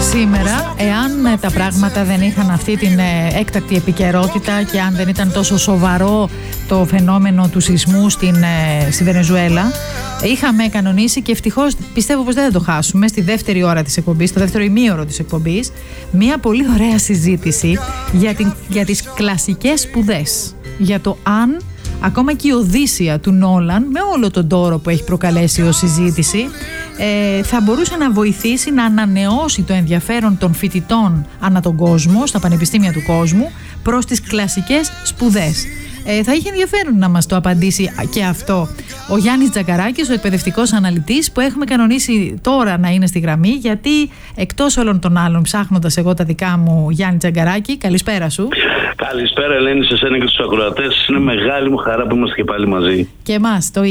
σήμερα, εάν τα πράγματα δεν είχαν αυτή την έκτακτη επικαιρότητα και αν δεν ήταν τόσο σοβαρό το φαινόμενο του σεισμού στη Βενεζουέλα, είχαμε κανονίσει και ευτυχώς πιστεύω πως δεν θα το χάσουμε στη δεύτερη ώρα της εκπομπής, στο δεύτερο ημίωρο της εκπομπής, μια πολύ ωραία συζήτηση για τις κλασικές σπουδές. Για το αν ακόμα και η Οδύσσεια του Νόλαν, με όλο τον τόρο που έχει προκαλέσει ως συζήτηση, θα μπορούσε να βοηθήσει να ανανεώσει το ενδιαφέρον των φοιτητών ανά τον κόσμο, στα πανεπιστήμια του κόσμου, προς τις κλασικές σπουδές. Θα είχε ενδιαφέρον να μας το απαντήσει και αυτό ο Γιάννης Τζαγκαράκης, ο εκπαιδευτικός αναλυτής, που έχουμε κανονίσει τώρα να είναι στη γραμμή, γιατί εκτός όλων των άλλων, ψάχνοντας εγώ τα δικά μου, Γιάννη Τζαγκαράκη, καλησπέρα σου. Καλησπέρα Ελένη, σε εσένα και στους ακροατές. Είναι μεγάλη μου χαρά που είμαστε και πάλι μαζί. Και εμάς το